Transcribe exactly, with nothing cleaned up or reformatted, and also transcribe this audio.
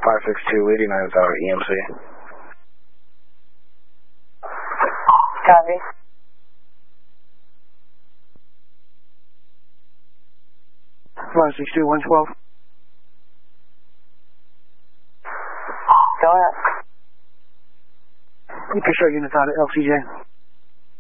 five six two, eighty-nine is out of E M C. Copy. five six two, one twelve. Go ahead. You can show units out of L C J.